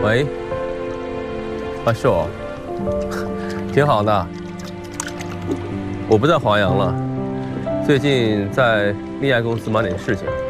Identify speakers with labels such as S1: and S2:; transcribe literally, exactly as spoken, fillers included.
S1: 喂，啊是我，挺好的。我不在华阳了，最近在另一家公司忙点事情。